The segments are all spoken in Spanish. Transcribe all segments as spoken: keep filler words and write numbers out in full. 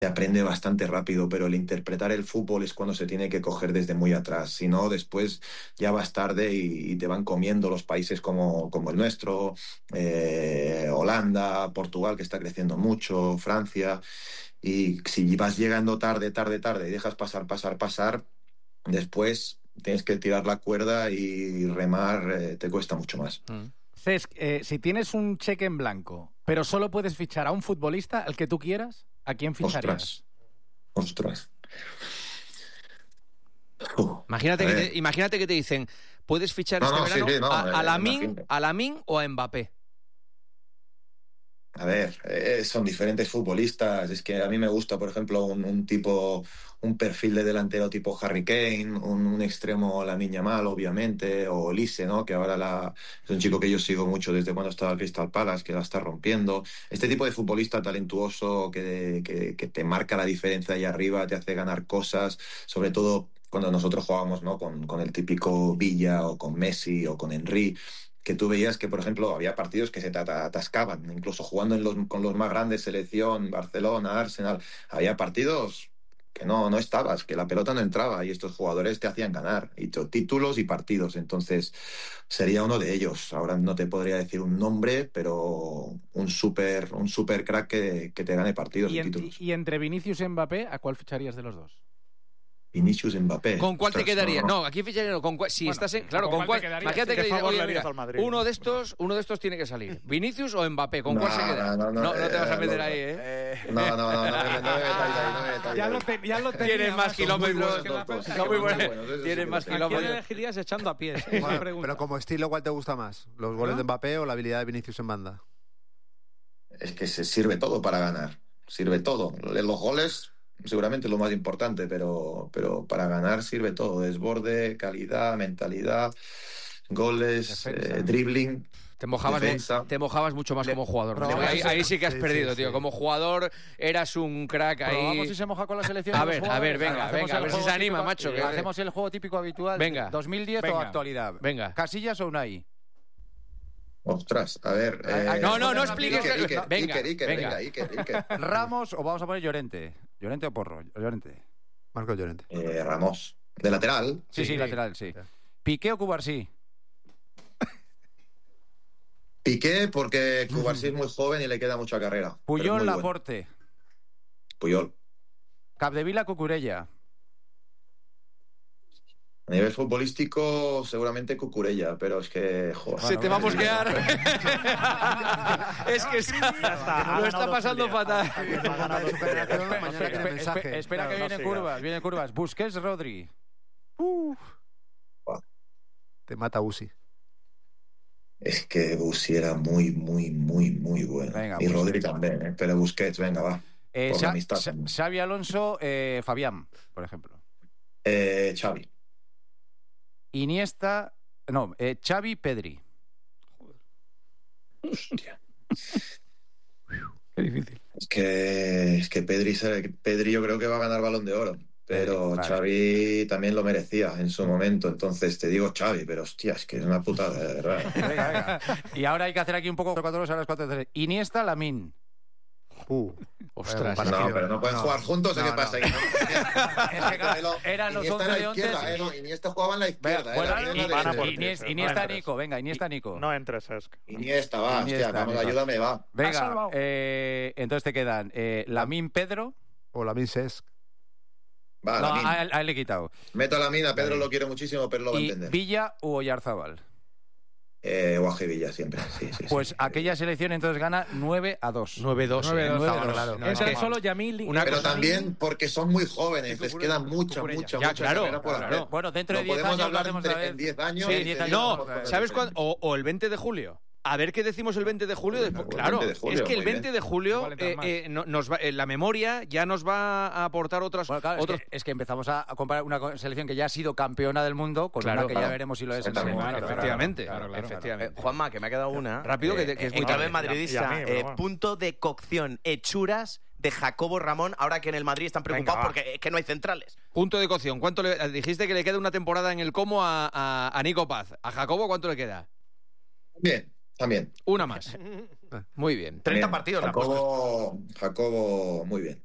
se aprende bastante rápido, pero el interpretar el fútbol es cuando se tiene que coger desde muy atrás. Si no, después ya vas tarde y, y te van comiendo los países como, como el nuestro, eh, Holanda, Portugal, que está creciendo mucho, Francia. Y si vas llegando tarde, tarde, tarde y dejas pasar, pasar, pasar, después tienes que tirar la cuerda y remar eh, te cuesta mucho más. Mm. Cesc, eh, si tienes un cheque en blanco, pero solo puedes fichar a un futbolista, al que tú quieras, ¿a quién ficharías? Ostras. Ostras. Uh, imagínate, que te, imagínate que te dicen, puedes fichar no, este no, verano sí, sí, no, a, a, eh, Lamine, a Lamine o a Mbappé. A ver, eh, son diferentes futbolistas. Es que a mí me gusta, por ejemplo, un, un tipo, un perfil de delantero tipo Harry Kane, un, un extremo Lamine Yamal, obviamente, o Olise, ¿no? Que ahora la, es un chico que yo sigo mucho desde cuando estaba en Crystal Palace, que la está rompiendo. Este tipo de futbolista talentuoso que, que, que te marca la diferencia ahí arriba, te hace ganar cosas, sobre todo cuando nosotros jugábamos, ¿no? Con, con el típico Villa o con Messi o con Henry, que tú veías que, por ejemplo, había partidos que se te atascaban, incluso jugando en los, con los más grandes, selección, Barcelona, Arsenal, había partidos que no, no estabas, que la pelota no entraba y estos jugadores te hacían ganar, y títulos y partidos. Entonces sería uno de ellos. Ahora no te podría decir un nombre, pero un súper un super crack que, que te gane partidos y, y, en, títulos. Y entre Vinicius y Mbappé, ¿a cuál ficharías de los dos? Vinicius Mbappé. ¿Con cuál Ostras, te quedaría? No, no. no aquí ficharía no, con cuál, si bueno, estás en, claro, ¿con, con cuál, cuál, cuál imagínate que favor oye, le mira, harías al Madrid? uno de estos, uno de estos tiene que salir. Vinicius o Mbappé, ¿con No, cuál se queda? no, no, no, no, no te vas a eh, meter no, ahí, ¿eh? No, no, no, no, no, me- no me metáis ahí, no me metáis Ya ahí. lo, te, ya lo tenía. Tienes más macho. kilómetros. Son muy buenos los dos, Son muy sí, buenos. muy buenos, eso Tienes sí más que lo ¿A quién kilómetros. elegirías echando a pies? Esa es la Bueno, pregunta. pero como estilo, ¿cuál te gusta más? ¿Los goles ¿No? de Mbappé o la habilidad de Vinicius en banda? Es que se sirve todo para ganar, sirve todo. Los goles seguramente es lo más importante, pero, pero para ganar sirve todo. Desborde, calidad, mentalidad, goles, eh, dribbling. Te mojabas, defensa. te mojabas mucho más Le- como jugador. Le- ¿no? Ahí, ahí sí que has Sí, perdido, sí, tío. sí. Como jugador eras un crack ahí. Probamos si se moja con la selección. A de los ver, a ver, jugadores. venga, Hacemos venga, a el ver si juego se anima, típico- macho, que- Hacemos el juego típico habitual. Venga. dos mil diez Venga. o actualidad. Venga. ¿Casillas o Unai? Ostras, a ver. Ay, ay, eh, No, no, no Iker, expliques. Iker, Iker, Venga, Iker, Iker, venga. venga, Iker, Iker. ¿Ramos o vamos a poner Llorente? ¿Llorente o Porro? Llorente. Marco Llorente. Eh, Ramos. De lateral. Sí, sí, lateral, sí. ¿Piqué o Cubarsí? Piqué porque Cubarsí es muy joven y le queda mucha carrera. pero es Puyol, muy bueno. Laporte. Puyol. Capdevila, Cucurella. A nivel futbolístico, seguramente Cucurella, pero es que. Joder, Se te va a mosquear. Es que está, está, ha lo está ganado pasando Julia. fatal. Ha ganado Su generación, Julia. mañana tiene Espe- mensaje. espe- Espera que Claro, no vienen sigas. curvas, vienen curvas. Busquets, Rodri. Te mata Uzi. Es que Busi era muy, muy, muy, muy bueno. Venga, y Busquets. Rodri también, ¿eh? Pero Busquets, venga, va. Eh, Por Xa- la amistad. Xa- Xavi Alonso, eh, Fabián, por ejemplo. Eh, Xavi. Iniesta. No, eh, Xavi, Pedri. Hostia. Qué difícil. Es que, es que Pedri, se- Pedri yo creo que va a ganar Balón de Oro. Pero Pedri, vale. Xavi también lo merecía en su momento. Entonces te digo Xavi, pero hostia, es que es una putada, de verdad. Venga, venga. Y ahora hay que hacer aquí un poco cuatro dos a las cuatro tres. Iniesta, Lamine. Uh, Ostras. vaya No, partido. pero no pueden No. jugar juntos, ¿o No, qué pasa? no. ahí? No, Es que, claro, eran los Iniesta once en de la once. izquierda, eh, no, Iniesta jugaba en la Venga, izquierda. bueno, era y- pierna van a derecha. por y- ti, Iniesta, no Iniesta, entres. Nico. Venga, Iniesta, Nico. No entres, Cesc. Iniesta, va, Iniesta, hostia, vamos, Nico. ayúdame, va. Has Venga, salvado. eh, entonces te quedan eh, Lamine, Pedro. O la Cesc. Va, No, Lamine. a él, a él le he quitado. Meto a la mina, Pedro Lamine. lo quiero muchísimo, pero lo va a Y entender. Villa u Oyarzábal. Eh, Guaje Villa, siempre, sí, sí. sí. Pues aquella selección entonces gana nueve a dos. nueve dos. nueve dos, Claro, claro. no, es Entran que- solo Yamil y... Una Pero cosa- también porque son muy jóvenes, les Cucurella. queda mucha, Cucurella. mucha, Ya, mucha claro, carrera por claro. hacer. Bueno, dentro de No diez podemos años lo hablar hacemos entre- otra vez. en diez años. Sí, y diez te años. digo, No, pues, ¿sabes pues, cuándo? O, o el veinte de julio. A ver qué decimos el veinte de julio. Después. el Claro, veinte de julio, es que el muy veinte bien. de julio Igual entran eh, más. eh, no- nos va, eh, la memoria ya nos va a aportar otras, Bueno, claro, es otros... que, es que empezamos a a comparar una co- selección que ya ha sido campeona del mundo con Claro, una que claro. ya veremos si lo es en su Exactamente. momento. Claro, efectivamente, claro, claro, claro. efectivamente. Eh, Juanma, que me ha quedado una. Rápido, que te- que es en muy clave tarde. madridista, Y a mí, pero eh, bueno. punto de cocción, hechuras de Jacobo Ramón, ahora que en el Madrid están preocupados Venga, va. porque es que no hay centrales. Punto de cocción. ¿Cuánto le dijiste que le queda una temporada en el Como a, a, a Nico Paz? ¿A Jacobo cuánto le queda? Bien, también. Una más. Muy bien. treinta Bien. partidos le han puesto. Jacobo, Jacobo, muy bien.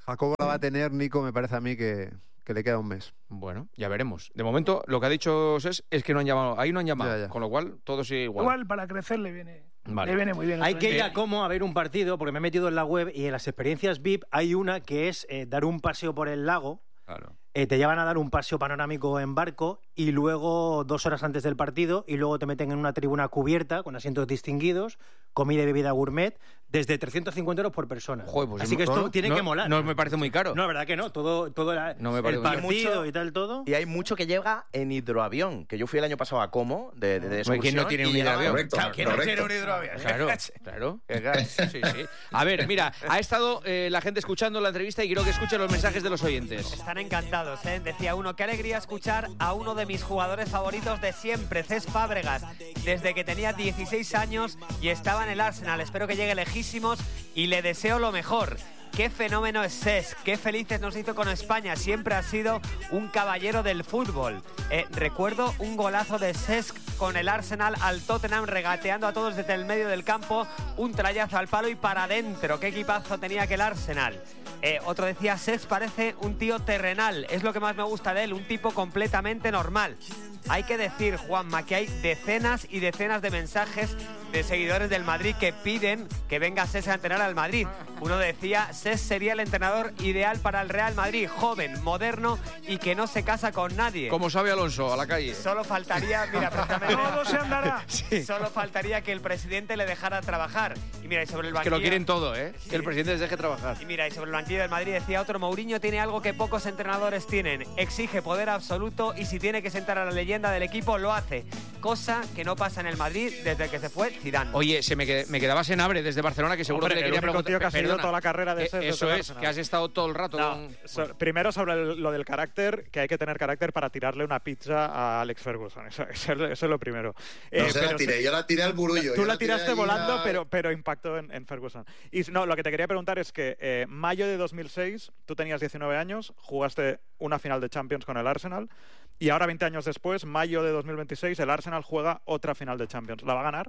Jacobo la va a tener, Nico, me parece a mí que, que le queda un mes. Bueno, ya veremos. De momento, lo que ha dicho Ses es que no han llamado, ahí no han llamado, Ya, ya. con lo cual todo sigue igual. Igual para crecer le viene, Vale. le viene muy bien. Hay otro que ir día. a Como a ver un partido, porque me he metido en la web y en las experiencias V I P hay una que es eh, dar un paseo por el lago. Claro. Eh, te llevan a dar un paseo panorámico en barco y luego dos horas antes del partido y luego te meten en una tribuna cubierta con asientos distinguidos, comida y bebida gourmet, desde trescientos cincuenta euros por persona. Joder, pues Así no- que esto no, tiene no, que molar. No me parece muy caro. No, la verdad que no. Todo, todo la- No me parece el muy caro. partido Mucho- y tal, todo. Y hay mucho que llega en hidroavión, que yo fui el año pasado a Como, de, de, de esa Hombre, ¿quién no excursión, tiene y un llegaba- hidroavión? Correcto, Claro, ¿quién no correcto. tiene un hidroavión? Claro, claro. Sí, sí. A ver, mira, ha estado eh, la gente escuchando la entrevista y quiero que escuchen los mensajes de los oyentes. Están encantados, ¿eh? Decía uno, qué alegría escuchar a uno de mis jugadores favoritos de siempre, Cesc Fábregas, desde que tenía dieciséis años y estaba en el Arsenal. Espero que llegue lejísimos y le deseo lo mejor. Qué fenómeno es Cesc, qué felices nos hizo con España, siempre ha sido un caballero del fútbol. Eh, recuerdo un golazo de Cesc con el Arsenal al Tottenham regateando a todos desde el medio del campo, un trayazo al palo y para adentro. Qué equipazo tenía aquel Arsenal. Eh, otro decía, Cesc parece un tío terrenal, es lo que más me gusta de él, un tipo completamente normal. Hay que decir, Juanma, que hay decenas y decenas de mensajes de seguidores del Madrid que piden que venga Cesc a entrenar al Madrid. Uno decía, Cesc sería el entrenador ideal para el Real Madrid, joven, moderno y que no se casa con nadie. Como sabe Alonso, a la calle. Solo faltaría, mira, precisamente, Todo se andará. solo faltaría que el presidente le dejara trabajar. Y mira, y sobre el Es que banquillo... lo quieren todo, ¿eh? Que el presidente les deje trabajar. Y mira, y sobre el banquillo del Madrid decía otro, Mourinho tiene algo que pocos entrenadores tienen. Exige poder absoluto y si tiene que sentar a la leyenda del equipo, lo hace. Cosa que no pasa en el Madrid desde que se fue Zidane. Oye, se me, qued- me quedaba Senabre desde Barcelona, que seguro Hombre, que le el quería único preguntar. tío que ha seguido Perdona, toda la carrera de eh, Cesc desde Eso el es, Arsenal. que has estado todo el rato No, con... so- primero sobre el- lo del carácter, que hay que tener carácter para tirarle una pizza a Alex Ferguson. Eso, eso es, eso es lo primero. No Eh, se la pero tiré, yo la tiré al burullo. Tú yo la tiré tiraste ahí volando, a- pero, pero impactó en, en Ferguson. Y no, lo que te quería preguntar es que eh, mayo de dos mil seis, tú tenías diecinueve años, jugaste una final de Champions con el Arsenal, y ahora veinte años después, mayo de dos mil veintiséis, el Arsenal juega otra final de Champions. ¿La va a ganar?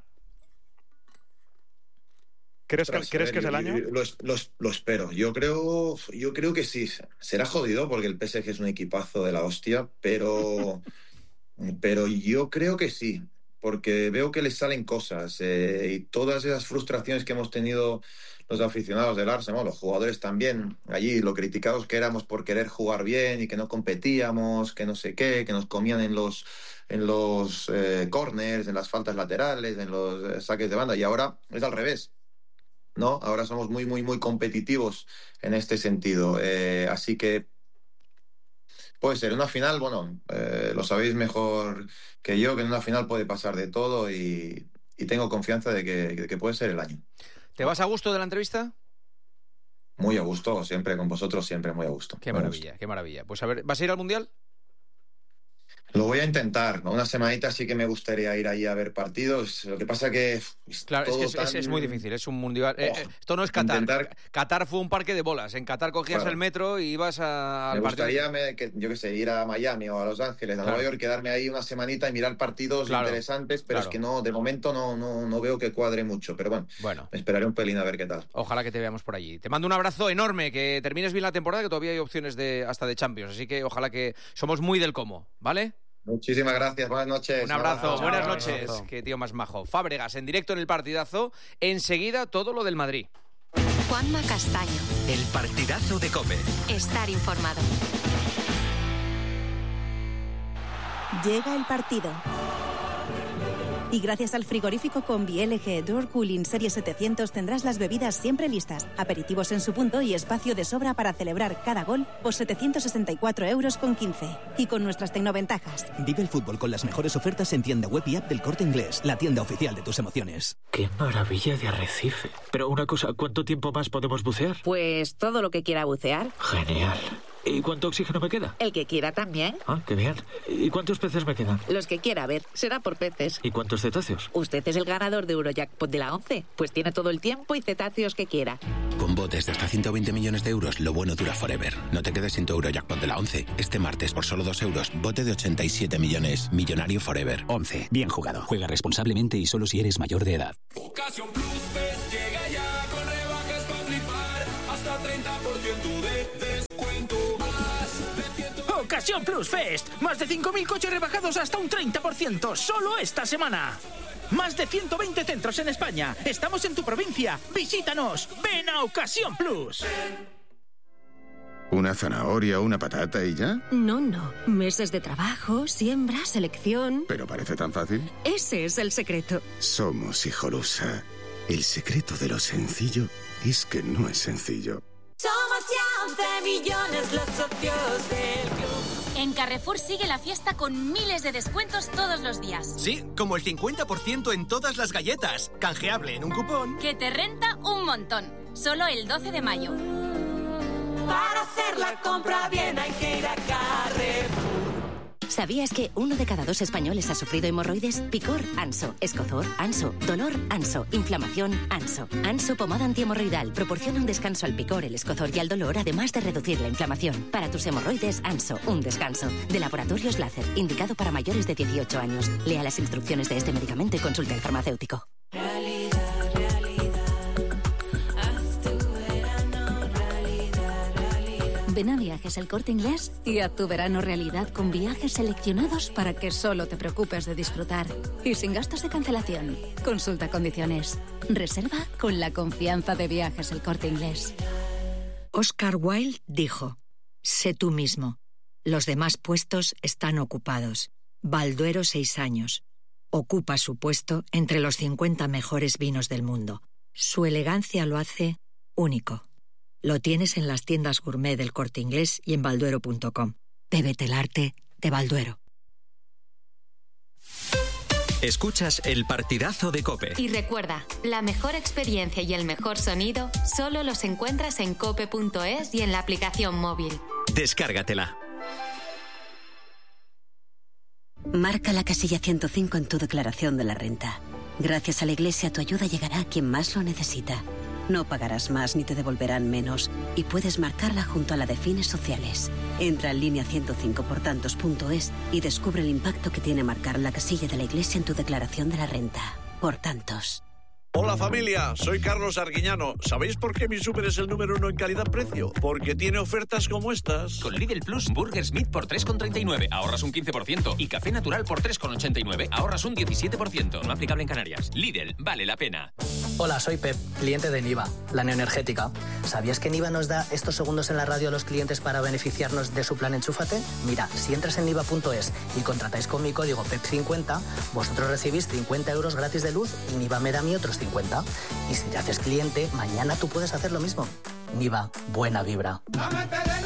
¿Crees que, Ostras, a ¿crees ver, que es yo- el año? yo- Lo, es- lo es- lo espero. Yo creo, yo creo que sí. Será jodido porque el P S G es un equipazo de la hostia, pero, pero yo creo que sí. Porque veo que les salen cosas eh, y todas esas frustraciones que hemos tenido los aficionados del Arsenal, los jugadores también, allí lo criticados que éramos por querer jugar bien y que no competíamos, que no sé qué, que nos comían en los en los eh, corners, en las faltas laterales, en los eh, saques de banda, y ahora es al revés. ¿No? Ahora somos muy, muy, muy competitivos en este sentido. Eh, así que puede ser. En una final, bueno, eh, lo sabéis mejor que yo, que en una final puede pasar de todo y, y tengo confianza de que, de que puede ser el año. ¿Te vas a gusto de la entrevista? Muy a gusto, siempre con vosotros, siempre muy a gusto. Qué Muy a maravilla, qué maravilla. Pues a ver, ¿vas a ir al Mundial? Lo voy a intentar, ¿no? Una semanita sí que me gustaría ir ahí a ver partidos. Lo que pasa que... es Claro, es todo que es, es- tan- es muy difícil, es un mundial. eh, Oh, eh, esto no es Qatar. intentar- Qatar fue un parque de bolas. En Qatar cogías Claro. el metro y ibas a- al Me partido. gustaría, me- que, yo qué sé, ir a Miami o a Los Ángeles, a Claro. Nueva York, quedarme ahí una semanita y mirar partidos Claro, interesantes, pero claro. es que no, de momento no, no, no veo que cuadre mucho. Pero bueno, Bueno, me esperaré un pelín a ver qué tal. ojalá que te veamos por allí. Te mando un abrazo enorme, que termines bien la temporada, que todavía hay opciones de hasta de Champions. Así que ojalá que somos muy del Como, ¿vale? Muchísimas gracias, buenas noches. Un abrazo, Chao. buenas Chao. noches. Qué tío más majo. Fábregas en directo en el partidazo. Enseguida todo lo del Madrid. Juanma Castaño. El partidazo de COPE. Estar informado. Llega el partido. Y gracias al frigorífico Combi L G Door Cooling Serie setecientos tendrás las bebidas siempre listas, aperitivos en su punto y espacio de sobra para celebrar cada gol por setecientos sesenta y cuatro euros con quince. Y con nuestras tecnoventajas. Vive el fútbol con las mejores ofertas en tienda web y app del Corte Inglés, la tienda oficial de tus emociones. ¡Qué maravilla de arrecife! Pero una cosa, ¿cuánto tiempo más podemos bucear? Pues todo lo que quiera bucear. Genial. ¿Y cuánto oxígeno me queda? El que quiera también. Ah, qué bien. ¿Y cuántos peces me quedan? Los que quiera ver. Será por peces. ¿Y cuántos cetáceos? Usted es el ganador de Eurojackpot de la once. Pues tiene todo el tiempo y cetáceos que quiera. Con botes de hasta ciento veinte millones de euros, lo bueno dura forever. No te quedes sin tu Eurojackpot de la once. Este martes, por solo dos euros, bote de ochenta y siete millones. Millonario forever. once. Bien jugado. Juega responsablemente y solo si eres mayor de edad. Ocasión Plus Fest llega ya con rebajas para flipar. Hasta treinta por ciento de Ocasión Plus Fest. Más de cinco mil coches rebajados hasta un treinta por ciento. Solo esta semana. Más de ciento veinte centros en España. Estamos en tu provincia. Visítanos. Ven a Ocasión Plus. ¿Una zanahoria, una patata y ya? No, no. Meses de trabajo, siembra, selección. ¿Pero parece tan fácil? Ese es el secreto. Somos Hijolusa. El secreto de lo sencillo es que no es sencillo. Somos ya once millones los socios del club. En Carrefour sigue la fiesta con miles de descuentos todos los días. Sí, como el cincuenta por ciento en todas las galletas. Canjeable en un cupón. Que te renta un montón. Solo el doce de mayo. Para hacer la compra bien hay que ir a Carrefour. ¿Sabías que uno de cada dos españoles ha sufrido hemorroides? Picor, Anso. Escozor, Anso. Dolor, Anso. Inflamación, Anso. Anso pomada antihemorroidal proporciona un descanso al picor, el escozor y al dolor, además de reducir la inflamación. Para tus hemorroides, Anso. Un descanso. De Laboratorios Láser, indicado para mayores de dieciocho años. Lea las instrucciones de este medicamento y consulte al farmacéutico. Ven a Viajes El Corte Inglés y haz tu verano realidad con viajes seleccionados para que solo te preocupes de disfrutar. Y sin gastos de cancelación. Consulta condiciones. Reserva con la confianza de Viajes El Corte Inglés. Oscar Wilde dijo: sé tú mismo. Los demás puestos están ocupados. Balduero, seis años. Ocupa su puesto entre los cincuenta mejores vinos del mundo. Su elegancia lo hace único. Lo tienes en las tiendas gourmet del Corte Inglés y en balduero punto com. Bébete el arte de Balduero. Escuchas el partidazo de COPE. Y recuerda, la mejor experiencia y el mejor sonido solo los encuentras en cope punto es y en la aplicación móvil. Descárgatela. Marca la casilla ciento cinco en tu declaración de la renta. Gracias a la Iglesia tu ayuda llegará a quien más lo necesita. No pagarás más ni te devolverán menos y puedes marcarla junto a la de fines sociales. Entra en línea ciento cinco por tantos punto es y descubre el impacto que tiene marcar la casilla de la Iglesia en tu declaración de la renta. Por tantos. Hola familia, soy Carlos Arguiñano. ¿Sabéis por qué mi súper es el número uno en calidad-precio? Porque tiene ofertas como estas. Con Lidl Plus, Burger Smith por tres con treinta y nueve, ahorras un quince por ciento. Y Café Natural por tres con ochenta y nueve, ahorras un diecisiete por ciento. No aplicable en Canarias. Lidl, vale la pena. Hola, soy Pep, cliente de Niva, la neoenergética. ¿Sabías que Niva nos da estos segundos en la radio a los clientes para beneficiarnos de su plan Enchúfate? Mira, si entras en niva punto es y contratáis con mi código P E P cincuenta, vosotros recibís cincuenta euros gratis de luz y Niva me da a mí otros cincuenta. Y si te haces cliente, mañana tú puedes hacer lo mismo. Niva, buena vibra.